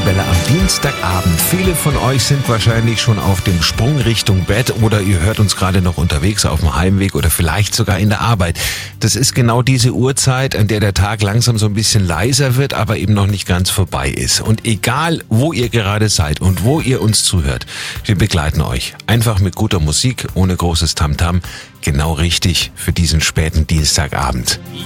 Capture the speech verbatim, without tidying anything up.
Rebelle am Dienstagabend. Viele von euch sind wahrscheinlich schon auf dem Sprung Richtung Bett oder ihr hört uns gerade noch unterwegs auf dem Heimweg oder vielleicht sogar in der Arbeit. Das ist genau diese Uhrzeit, an der der Tag langsam so ein bisschen leiser wird, aber eben noch nicht ganz vorbei ist. Und egal, wo ihr gerade seid und wo ihr uns zuhört, wir begleiten euch. Einfach mit guter Musik, ohne großes Tamtam. Genau richtig für diesen späten Dienstagabend.